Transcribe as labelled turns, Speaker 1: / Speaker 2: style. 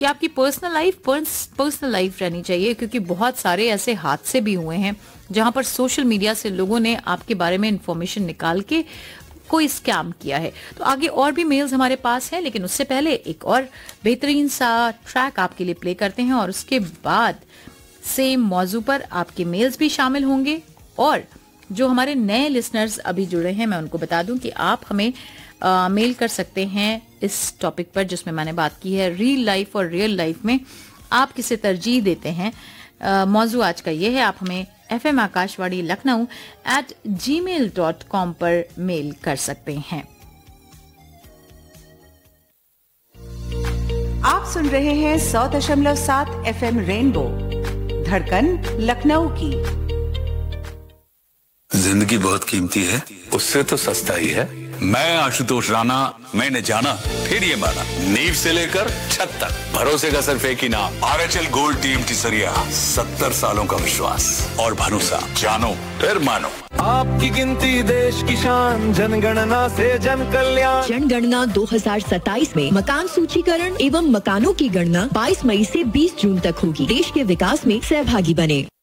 Speaker 1: कि आपकी personal life रहनी चाहिए, क्योंकि बहुत सारे ऐसे हादसे भी हुए हैं जहां पर सोशल मीडिया से लोगों ने आपके बारे में इंफॉर्मेशन निकाल के कोई स्कैम किया है। तो आगे और भी मेल्स हमारे पास हैं, लेकिन उससे पहले एक और बेहतरीन सा ट्रैक आपके लिए प्ले करते हैं और उसके बाद सेम मौजू पर आपके मेल्स भी शामिल होंगे। और जो हमारे नए लिसनर्स अभी जुड़े हैं, मैं उनको बता दूं कि आप हमें मेल कर सकते हैं इस टॉपिक पर जिसमें मैंने बात की है रियल लाइफ और रियल लाइफ में आप किसे तरजीह देते हैं। मौजू आज का ये है, आप हमें FM आकाशवाणी लखनऊ @gmail.com पर मेल कर सकते हैं।
Speaker 2: आप सुन रहे हैं 100.7 FM रेनबो, धड़कन लखनऊ की।
Speaker 3: जिंदगी बहुत कीमती है, उससे तो सस्ता ही है। मैं आशुतोष राणा, मैंने जाना फिर ये माना, नींव से लेकर छत तक भरोसे का सिर्फ एक ही नाम, RHL गोल्ड टीम टिसरिया। 70 सालों का विश्वास और भरोसा, जानो फिर मानो।
Speaker 4: आपकी गिनती देश की शान, जनगणना से जन कल्याण।
Speaker 5: जनगणना 2027 में मकान सूचीकरण एवं मकानों की गणना 22 मई से 20 जून तक होगी। देश के विकास में सहभागी बने।